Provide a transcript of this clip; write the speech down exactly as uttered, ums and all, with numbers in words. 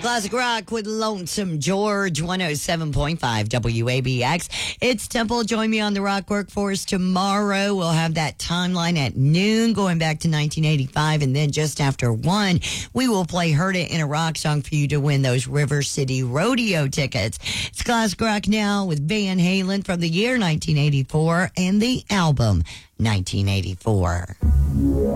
Classic Rock with Lonesome George, one oh seven point five W A B X. It's Temple. Join me on the Rock Workforce tomorrow. We'll have that timeline at noon going back to nineteen eighty-five. And then just after one, we will play Heard It in a Rock Song for you to win those River City Rodeo tickets. It's Classic Rock now with Van Halen from the year nineteen eighty-four and the album nineteen eighty-four.